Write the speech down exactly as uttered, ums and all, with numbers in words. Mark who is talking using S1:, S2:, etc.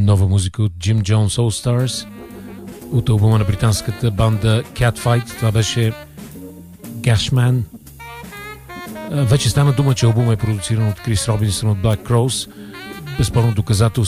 S1: нова музика от Jim Jones All Stars от албума на британската банда Catfight. Това беше Gashman. Вече стана дума, че албумът е продуциран от Крис Робинсън от Black Crowes. Безспорно доказателство